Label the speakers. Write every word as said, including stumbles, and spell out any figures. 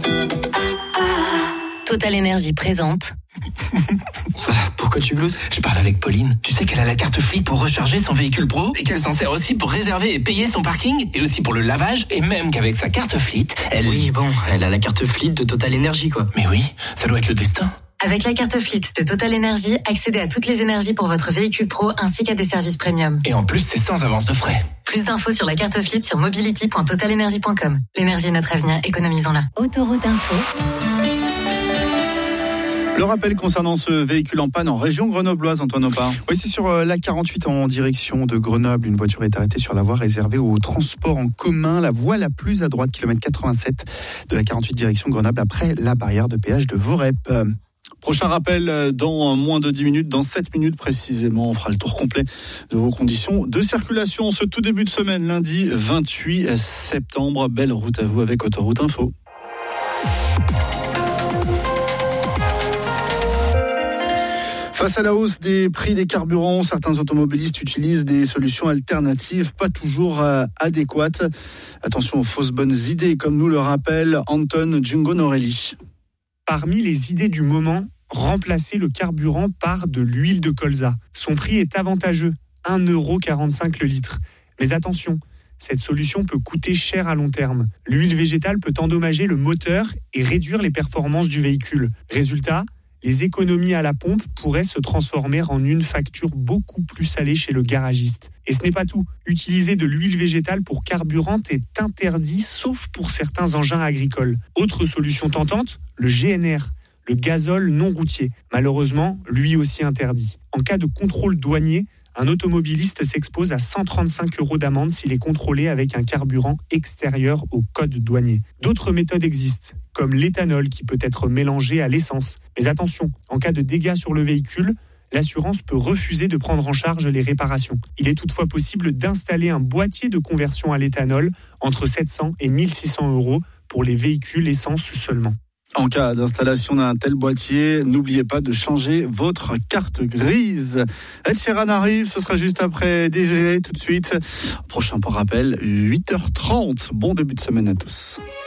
Speaker 1: Total Énergie présente.
Speaker 2: Pourquoi tu glousses ? Je parle avec Pauline. Tu sais qu'elle a la carte Fleet pour recharger son véhicule pro et qu'elle s'en sert aussi pour réserver et payer son parking et aussi pour le lavage et même qu'avec sa carte Fleet, elle...
Speaker 3: Oui, bon, elle a la carte Fleet de Total Énergie, quoi.
Speaker 2: Mais oui, ça doit être le destin.
Speaker 1: Avec la carte Fleet de Total Énergie, accédez à toutes les énergies pour votre véhicule pro ainsi qu'à des services premium.
Speaker 2: Et en plus, c'est sans avance de frais.
Speaker 1: Plus d'infos sur la carte Fleet sur mobility point total energy point com. L'énergie est notre avenir, économisons-la. Autoroute Info.
Speaker 4: Le rappel concernant ce véhicule en panne en région grenobloise, Antoine Opar.
Speaker 5: Oui, c'est sur la quarante-huit en direction de Grenoble. Une voiture est arrêtée sur la voie réservée au transport en commun. La voie la plus à droite, kilomètre quatre-vingt-sept de la quarante-huit direction Grenoble, après la barrière de péage de Vorep.
Speaker 4: Prochain rappel dans moins de dix minutes, dans sept minutes précisément. On fera le tour complet de vos conditions de circulation ce tout début de semaine, lundi vingt-huit septembre. Belle route à vous avec Autoroute Info. Face à la hausse des prix des carburants, certains automobilistes utilisent des solutions alternatives pas toujours euh, adéquates. Attention aux fausses bonnes idées, comme nous le rappelle Anton Giungonorelli.
Speaker 6: Parmi les idées du moment, remplacer le carburant par de l'huile de colza. Son prix est avantageux, un euro quarante-cinq le litre. Mais attention, cette solution peut coûter cher à long terme. L'huile végétale peut endommager le moteur et réduire les performances du véhicule. Résultat, les économies à la pompe pourraient se transformer en une facture beaucoup plus salée chez le garagiste. Et ce n'est pas tout. Utiliser de l'huile végétale pour carburant est interdit, sauf pour certains engins agricoles. Autre solution tentante, le G N R, le gazole non routier. Malheureusement, lui aussi interdit. En cas de contrôle douanier, un automobiliste s'expose à cent trente-cinq euros d'amende s'il est contrôlé avec un carburant extérieur au code douanier. D'autres méthodes existent, comme l'éthanol qui peut être mélangé à l'essence. Mais attention, en cas de dégâts sur le véhicule, l'assurance peut refuser de prendre en charge les réparations. Il est toutefois possible d'installer un boîtier de conversion à l'éthanol entre sept cents et mille six cents euros pour les véhicules essence seulement.
Speaker 4: En cas d'installation d'un tel boîtier, n'oubliez pas de changer votre carte grise. Ed Sheeran arrive, ce sera juste après Désiré tout de suite. Prochain pour rappel, huit heures trente. Bon début de semaine à tous.